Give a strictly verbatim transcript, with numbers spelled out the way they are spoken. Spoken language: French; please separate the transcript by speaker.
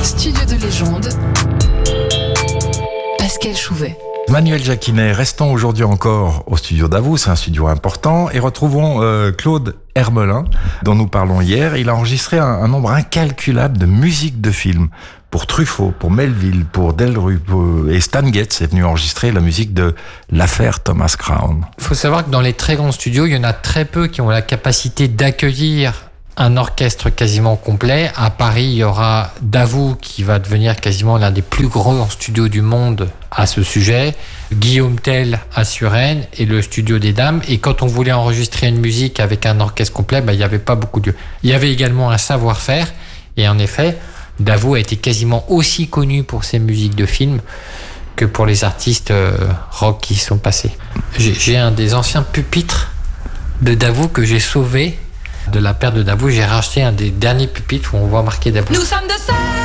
Speaker 1: Studio de légende, Pascal Chouvet.
Speaker 2: Manuel Jacquinet, restons aujourd'hui encore au studio Davout, c'est un studio important, et retrouvons euh, Claude Hermelin, dont nous parlons hier. Il a enregistré un, un nombre incalculable de musiques de films, pour Truffaut, pour Melville, pour Delru, pour... et Stan Getz est venu enregistrer la musique de l'affaire Thomas Crown.
Speaker 3: Il faut savoir que dans les très grands studios, il y en a très peu qui ont la capacité d'accueillir un orchestre quasiment complet. À Paris, il y aura Davout qui va devenir quasiment l'un des plus grands studios du monde à ce sujet, Guillaume Tell à Suresnes et le studio des Dames. Et quand on voulait enregistrer une musique avec un orchestre complet, ben, il n'y avait pas beaucoup de... Il y avait également un savoir-faire. Et en effet, Davout a été quasiment aussi connu pour ses musiques de films que pour les artistes euh, rock qui sont passés. J'ai, j'ai un des anciens pupitres de Davout que j'ai sauvé de la paire de Davout. J'ai racheté un des derniers pupitres où on voit marqué Davout.
Speaker 1: Nous sommes de